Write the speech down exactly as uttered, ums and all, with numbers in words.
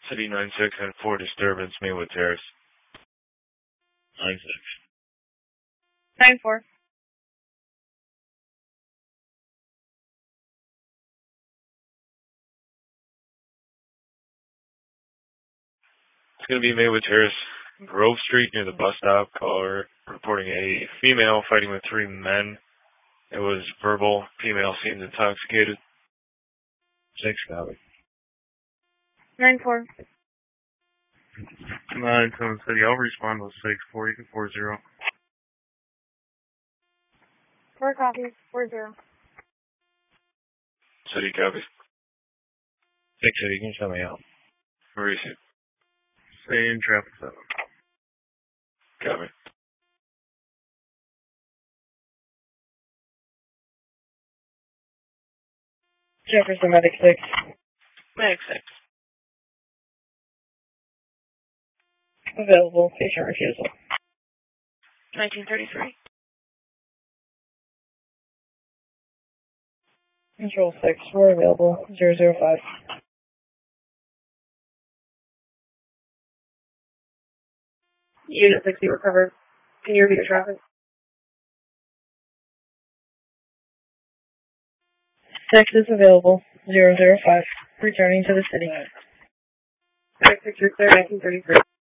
City nine six and four disturbance, Maywood Terrace. nine six. nine four. It's going to be Maywood Terrace, Grove Street near the bus stop. Caller reporting a female fighting with three men. It was verbal. Female seems intoxicated. Six, copy. nine four. nine seven City, I'll respond with six, four, you can four zero. four copies, four zero. City, copy. six City, you can send me out. Receive. Stay in traffic seven. Copy. Jefferson, Medic six. Medic six. Available, patient refusal. nineteen thirty-three. Control six, we're available, zero zero five. Unit sixty recovered. Can you repeat the traffic? Six is available, zero zero five. Returning to the city. Six six nineteen thirty-three.